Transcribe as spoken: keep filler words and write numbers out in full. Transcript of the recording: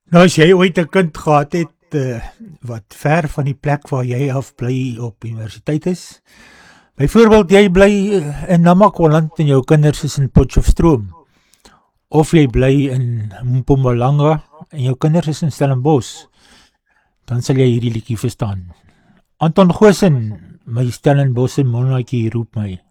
Nou as jy ooit 'n kind gehad het uh, wat ver van die plek waar jy af bly op universiteit is, byvoorbeeld jy bly uh, in Namaqualand en jou kinders is in Potchefstroom, of jy bly in Mpumalanga en jou kinders is in Stellenbosch, dan sal jy hierdie liedjie verstaan. Anton Goosen, my Stellenbosch en monarchie roep my.